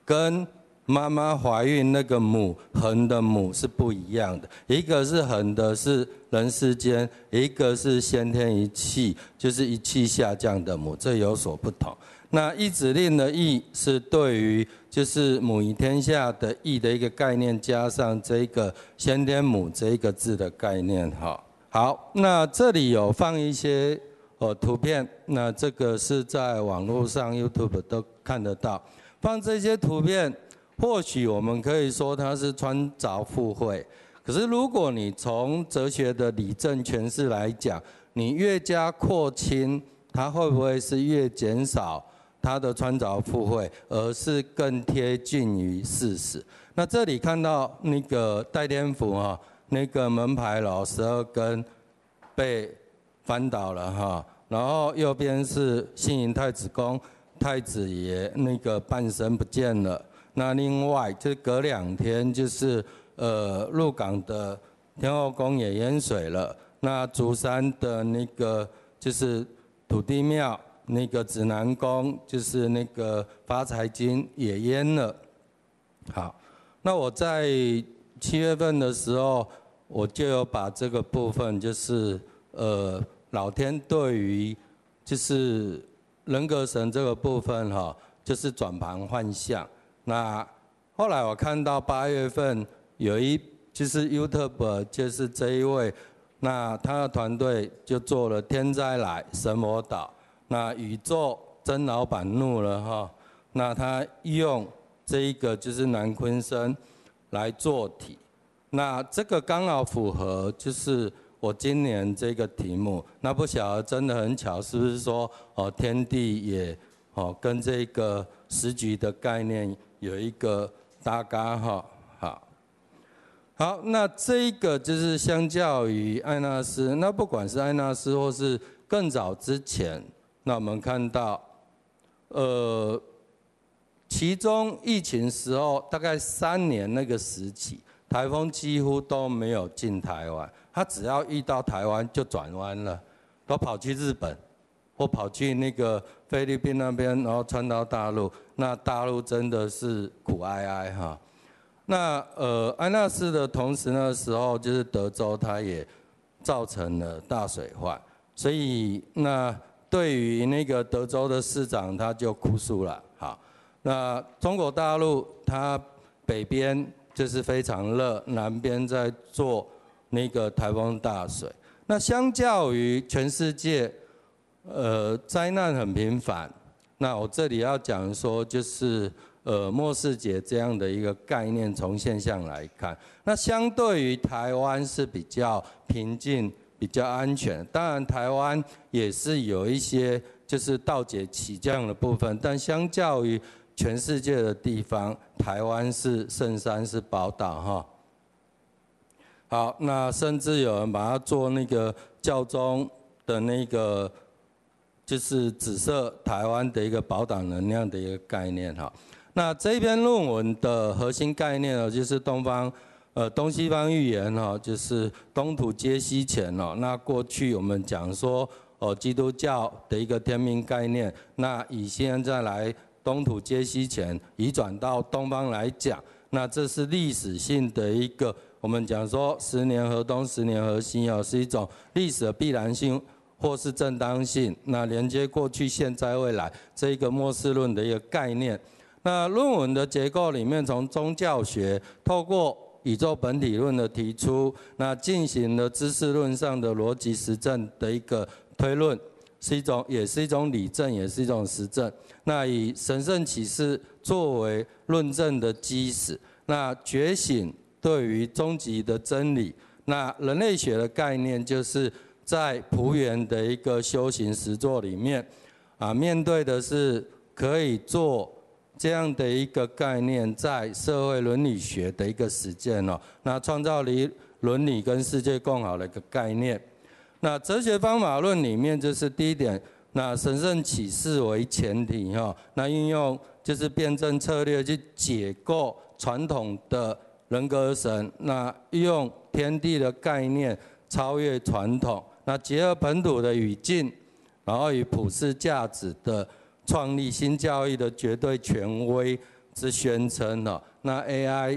跟妈妈怀孕那个母恒的母是不一样的，一个是恒的是人世间，一个是先天一气，就是一气下降的母，这有所不同。那义指令的义是对于就是母仪天下的义的一个概念，加上这个先天母这一个字的概念哈。好，那这里有放一些图片，那这个是在网络上 YouTube 都看得到。放这些图片，或许我们可以说它是穿凿附会，可是如果你从哲学的理证诠释来讲，你越加扩清，它会不会是越减少它的穿凿附会，而是更贴近于事实？那这里看到那个代天府哈，那个门牌楼12根被翻倒了哈，然后右边是信营太子宫，太子爷那个半身不见了。那另外就隔2天就是鹿港的天后宫也淹水了，那竹山的那个就是土地庙那个指南宫就是那个发财金也淹了。好，那我在7月份的时候，我就有把这个部分就是老天对于就是人格神这个部分哈，就是转盘换象。那后来我看到8月份有就是 YouTube 就是这一位，那他的团队就做了天灾来神魔倒，那宇宙曾老板怒了哈，那他用这一个就是南鲲生来做题，那这个刚好符合就是我今年这个题目，那不晓得真的很巧，是不是说天地也跟这个时局的概念有一个搭嘎哈？好，那这一个就是相较于艾纳斯，那不管是艾纳斯或是更早之前，那我们看到，其中疫情时候大概3年那个时期，台风几乎都没有进台湾，它只要遇到台湾就转弯了，都跑去日本，或跑去那个菲律宾那边，然后穿到大陆，那大陆真的是苦哀哀哈。那安纳斯的同时那时候就是德州，它也造成了大水患，所以那对于那个德州的市长他就哭诉了。好，那中国大陆它北边就是非常热，南边在做那个台风大水。那相较于全世界，灾难很频繁。那我这里要讲说就是。末世节这样的一个概念，从现象来看，那相对于台湾是比较平静、比较安全。当然，台湾也是有一些就是盗劫起降的部分，但相较于全世界的地方，台湾是圣山，是宝岛哈。好，那甚至有人把它做那个教宗的那个，就是紫色台湾的一个宝岛能量的一个概念哈。那这篇论文的核心概念呢，就是东西方预言哈，就是东土接西钱哦。那过去我们讲说基督教的一个天命概念，那以现在来东土接西钱移转到东方来讲，那这是历史性的一个，我们讲说10年河东10年河西哦，是一种历史的必然性或是正当性，那连接过去、现在、未来这一个末世论的一个概念。那论文的结构里面，从宗教学透过宇宙本体论的提出，那进行了知识论上的逻辑实证的一个推论，也是一种理证，也是一种实证。那以神圣启示作为论证的基石，那觉醒对于终极的真理，那人类学的概念就是在仆原的一个修行实作里面，面对的是可以做。这样的一个概念，在社会伦理学的一个实践哦，那创造伦理跟世界共好的一个概念。那哲学方法论里面，就是第一点，那神圣启示为前提哈，那运用就是辩证策略去解构传统的人格神，那用天地的概念超越传统，那结合本土的语境，然后与普世价值的。创立新教义的绝对权威， 是宣称那 AI